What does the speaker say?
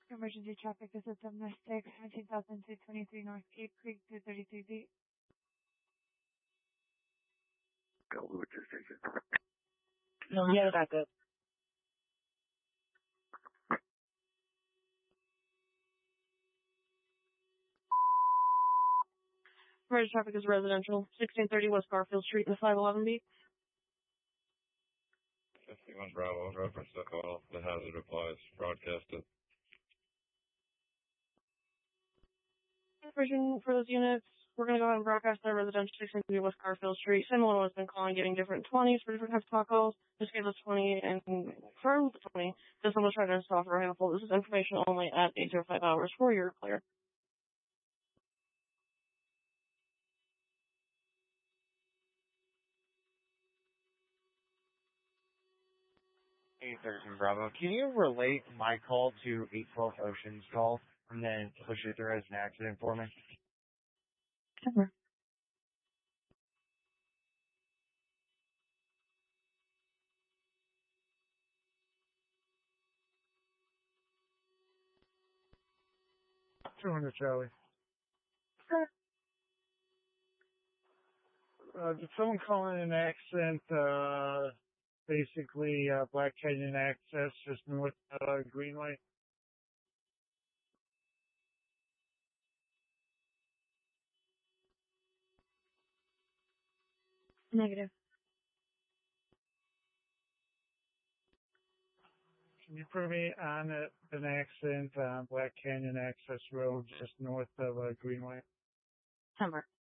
Emergency traffic, this is domestic, 17,223 North Cape Creek, 233B. Go, we were just taking. No, we had a backup. Emergency traffic is residential, 1630 West Garfield Street in the 511B. 51 Bravo, reference the call. The hazard applies. Broadcasted. Version for those units, we're going to go ahead and broadcast their residential 1630 West Garfield Street. Same one has been calling, getting different 20s for different types of calls. Just gave us 20 and confirmed the 20. This one was trying to install for a handful. This is information only at 805 hours for your clear. 813 Bravo. Can you relate my call to 812 Ocean's call and then push it through as an accident for me? Sure. Charlie. Did someone call in an accident, basically, Black Canyon access just north of Greenway? Negative. Can you prove me on an accident on Black Canyon access road just north of Greenway? September.